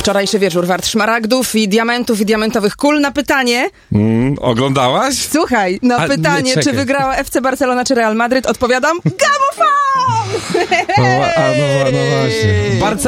Wczorajszy wieczór wart szmaragdów i diamentów i diamentowych kul. Na pytanie... Oglądałaś? Słuchaj, na pytanie, czy wygrała FC Barcelona czy Real Madryt, odpowiadam GAMOFON! No właśnie.